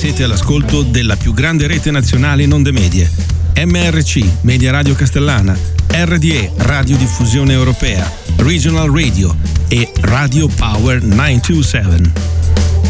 Siete all'ascolto della più grande rete nazionale in onde medie. MRC, Media Radio Castellana, RDE, Radiodiffusione Europea, Regional Radio e Radio Power 927.